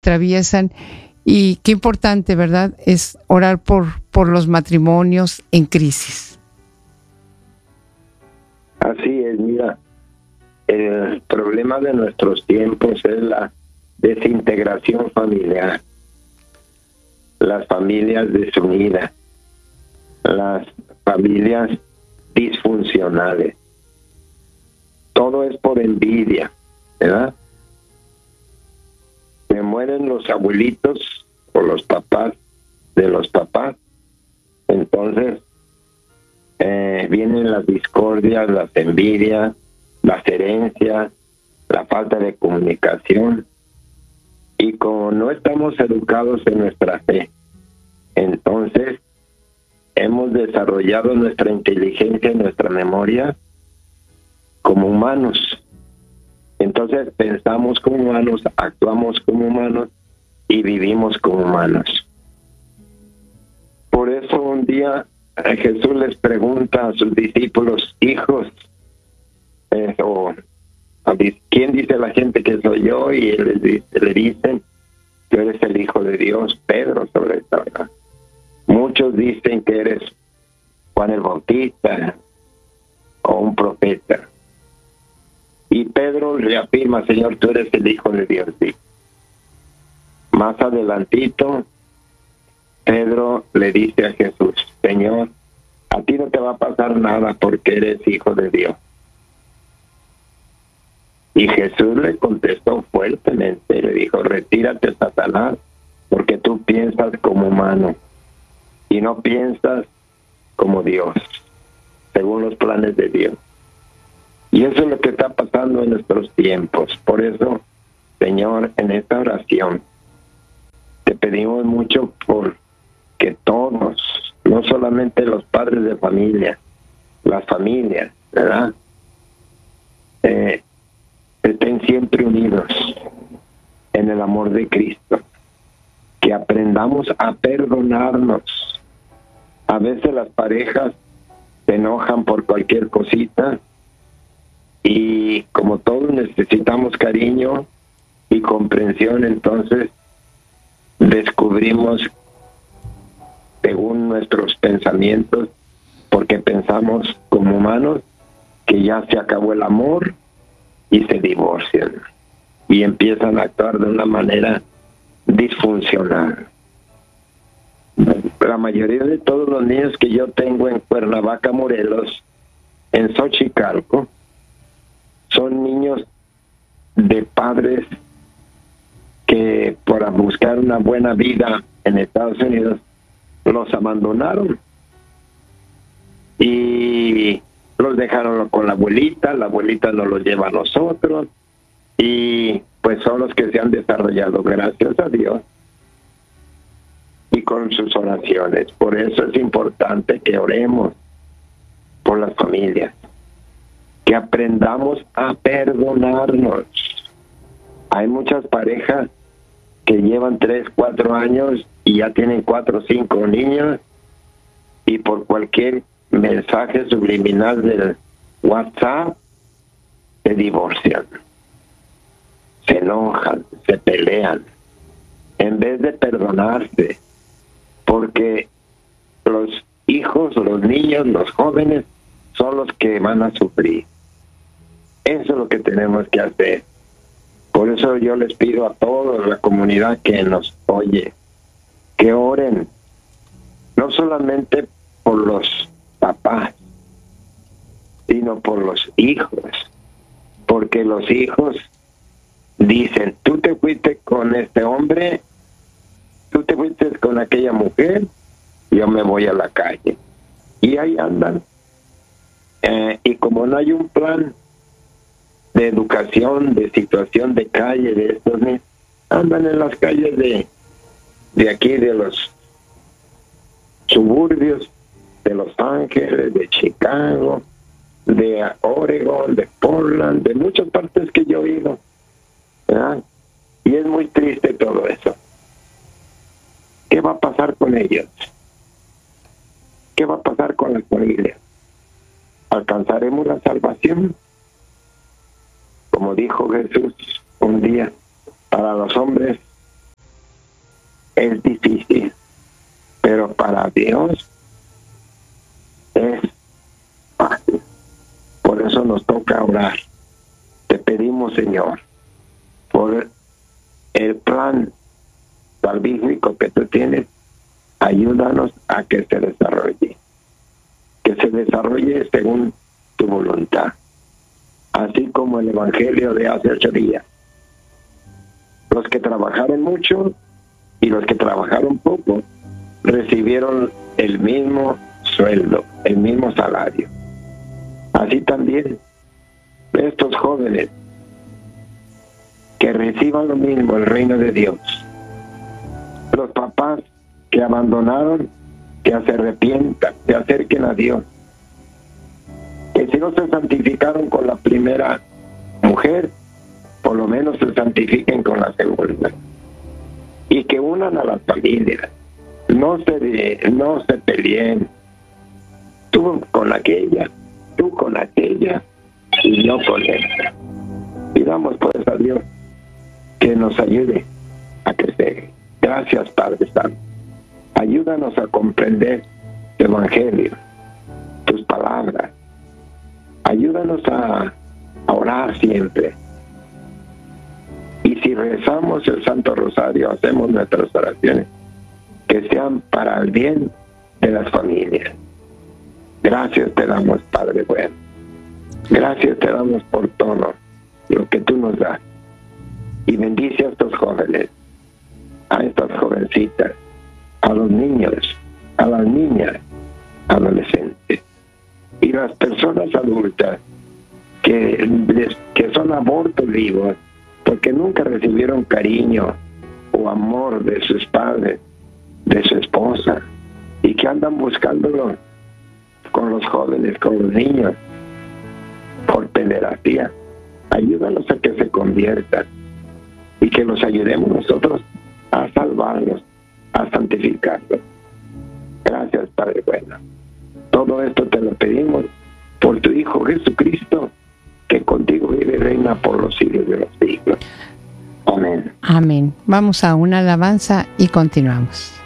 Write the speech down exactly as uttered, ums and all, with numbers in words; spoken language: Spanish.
atraviesan. Y qué importante, ¿verdad?, es orar por, por los matrimonios en crisis. Así es, mira, el problema de nuestros tiempos es la desintegración familiar, las familias desunidas, las familias disfuncionales. Todo es por envidia, ¿verdad? Se mueren los abuelitos o los papás de los papás, entonces eh, vienen las discordias, las envidias, las herencias, la falta de comunicación. Y como no estamos educados en nuestra fe, entonces hemos desarrollado nuestra inteligencia y nuestra memoria como humanos. Entonces pensamos como humanos, actuamos como humanos y vivimos como humanos. Por eso un día Jesús les pregunta a sus discípulos, hijos, eh, o, ¿quién dice la gente que soy yo? Y les dice, le dicen, tú eres el Hijo de Dios, Pedro, sobre esta verdad. Muchos dicen que eres Juan el Bautista o un profeta. Y Pedro le afirma, Señor, tú eres el Hijo de Dios. Sí. Más adelantito, Pedro le dice a Jesús, Señor, a ti no te va a pasar nada porque eres Hijo de Dios. Y Jesús le contestó fuertemente, le dijo, retírate, Satanás, porque tú piensas como humano y no piensas como Dios, según los planes de Dios. Y eso es lo que está pasando en nuestros tiempos. Por eso, Señor, en esta oración, te pedimos mucho por que todos, no solamente los padres de familia, las familias, ¿verdad?, Eh, estén siempre unidos en el amor de Cristo. Que aprendamos a perdonarnos. A veces las parejas se enojan por cualquier cosita y como todos necesitamos cariño y comprensión, entonces descubrimos según nuestros pensamientos, porque pensamos como humanos que ya se acabó el amor y se divorcian y empiezan a actuar de una manera disfuncional. La mayoría de todos los niños que yo tengo en Cuernavaca, Morelos, en Xochicalco, son niños de padres que por buscar una buena vida en Estados Unidos los abandonaron y los dejaron con la abuelita, la abuelita nos los lleva a nosotros y pues son los que se han desarrollado, gracias a Dios, y con sus oraciones. Por eso es importante que oremos por las familias, que aprendamos a perdonarnos. Hay muchas parejas que llevan tres, cuatro años y ya tienen cuatro o cinco niños y por cualquier mensaje subliminal del WhatsApp se divorcian, se enojan, se pelean, en vez de perdonarse, porque los hijos, los niños, los jóvenes son los que van a sufrir. Eso es lo que tenemos que hacer. Por eso yo les pido a toda la comunidad que nos oye, que oren, no solamente por los papás, sino por los hijos, porque los hijos dicen, tú te fuiste con este hombre, tú te fuiste con aquella mujer, yo me voy a la calle. Y ahí andan. Eh, y como no hay un plan de educación, de situación de calle, de estos niños, andan en las calles de, de aquí, de los suburbios, de Los Ángeles, de Chicago, de Oregon, de Portland, de muchas partes que yo he ido, ¿verdad? Y es muy triste todo eso. ¿Qué va a pasar con ellos? ¿Qué va a pasar con las familias? ¿Alcanzaremos la salvación? Como dijo Jesús un día, para los hombres es difícil, pero para Dios es fácil. Por eso nos toca orar. Te pedimos, Señor, por el plan salvífico que tú tienes, ayúdanos a que se desarrolle, que se desarrolle según tu voluntad, así como el Evangelio de hace ocho días. Los que trabajaron mucho y los que trabajaron poco recibieron el mismo sueldo, el mismo salario. Así también estos jóvenes que reciban lo mismo, el reino de Dios. Los papás que abandonaron, que se arrepientan, se acerquen a Dios. Que si no se santificaron con la primera mujer, por lo menos se santifiquen con la segunda. Y que unan a las familias. No se, no se peleen. Tú con aquella, tú con aquella, y yo con esta. Pidamos pues a Dios que nos ayude a crecer. Gracias, Padre Santo. Ayúdanos a comprender tu Evangelio, tus palabras. Ayúdanos a, a orar siempre. Y si rezamos el Santo Rosario, hacemos nuestras oraciones, que sean para el bien de las familias. Gracias te damos, Padre bueno. Gracias te damos por todo lo que tú nos das. Y bendice a estos jóvenes, a estas jovencitas, a los niños, a las niñas, adolescentes y las personas adultas que, les, que son abortos vivos porque nunca recibieron cariño o amor de sus padres, de su esposa, y que andan buscándolo con los jóvenes, con los niños, por pederastía. Ayúdanos a que se conviertan y que los ayudemos nosotros a salvarlos, a santificarlos. Gracias, Padre bueno. Todo esto te lo pedimos por tu Hijo Jesucristo, que contigo vive y reina por los siglos de los siglos. Amén. Amén. Vamos a una alabanza y continuamos.